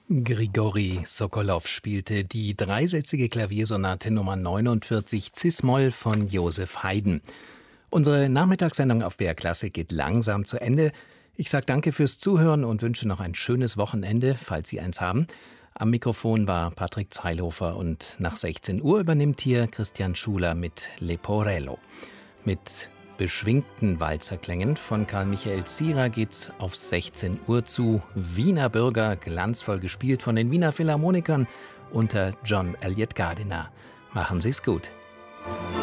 Grigori Sokolow spielte die dreisätzige Klaviersonate Nummer 49 Cis-Moll von Joseph Haydn. Unsere Nachmittagssendung auf BR Klassik geht langsam zu Ende. Ich sage danke fürs Zuhören und wünsche noch ein schönes Wochenende, falls Sie eins haben. Am Mikrofon war Patrick Zeilhofer und nach 16 Uhr übernimmt hier Christian Schuler mit Leporello. Mit beschwingten Walzerklängen von Karl Michael Zierer geht's auf 16 Uhr zu. Wiener Bürger, glanzvoll gespielt von den Wiener Philharmonikern unter John Eliot Gardiner. Machen Sie's gut.